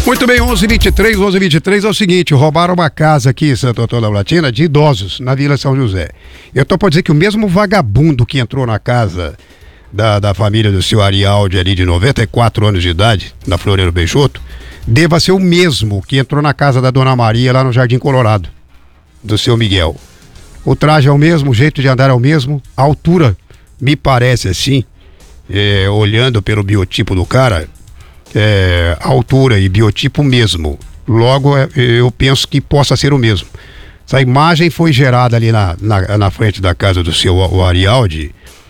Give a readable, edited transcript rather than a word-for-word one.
Muito bem, 11h23 é o seguinte, roubaram uma casa aqui em Santo Antônio da Platina de idosos, na Vila São José. Eu tô pra dizer que o mesmo vagabundo que entrou na casa da família do senhor Arialdi ali de 94 anos de idade, na Floriano Peixoto, deva ser o mesmo que entrou na casa da Dona Maria lá no Jardim Colorado, do seu Miguel. O traje é o mesmo, o jeito de andar é o mesmo, a altura me parece assim, olhando pelo biotipo do cara, altura e biotipo mesmo. Logo, eu penso que possa ser o mesmo. Essa imagem foi gerada ali na frente da casa do seu Arialdi